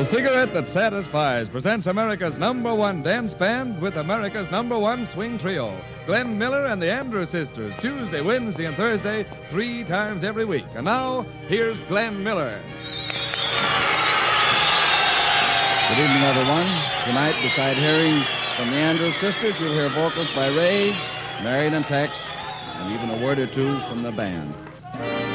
The cigarette that satisfies presents America's #1 dance band with America's #1 swing trio. Glenn Miller and the Andrews Sisters, Tuesday, Wednesday, and Thursday, 3 times every week. And now, here's Glenn Miller. Good evening, everyone. Tonight, beside hearing from the Andrews Sisters, you'll hear vocals by Ray, Marion, and Tex, and even a word or two from the band.